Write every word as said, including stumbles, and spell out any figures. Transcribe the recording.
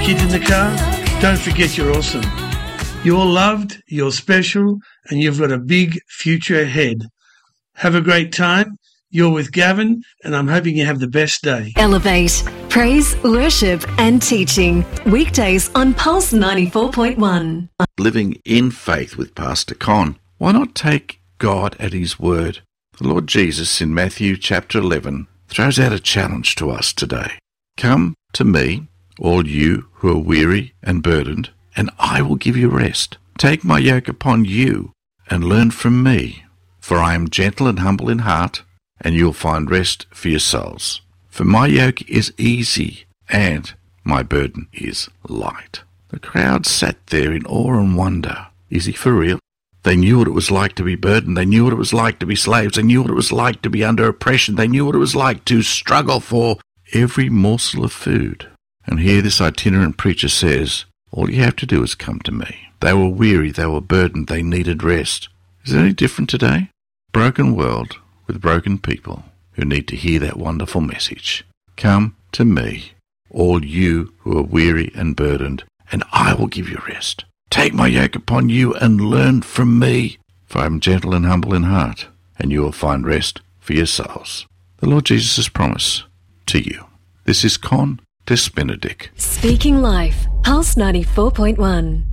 kids in the car, don't forget you're awesome. You're loved, you're special, and you've got a big future ahead. Have a great time. You're with Gavin, and I'm hoping you have the best day. Elevate, praise, worship and teaching. Weekdays on Pulse ninety-four point one. Living in faith with Pastor Con. Why not take God at his word? The Lord Jesus in Matthew chapter eleven throws out a challenge to us today. Come to me, all you who are weary and burdened, and I will give you rest. Take my yoke upon you and learn from me, for I am gentle and humble in heart, and you'll find rest for your souls. For my yoke is easy, and my burden is light. The crowd sat there in awe and wonder. Is he for real? They knew what it was like to be burdened. They knew what it was like to be slaves. They knew what it was like to be under oppression. They knew what it was like to struggle for every morsel of food. And here this itinerant preacher says, all you have to do is come to me. They were weary, they were burdened, they needed rest. Is it any different today? Broken world with broken people who need to hear that wonderful message. Come to me, all you who are weary and burdened, and I will give you rest. Take my yoke upon you and learn from me, for I am gentle and humble in heart, and you will find rest for your souls. The Lord Jesus' promise to you. This is Con Des Benedict. Speaking Life, Pulse ninety-four point one.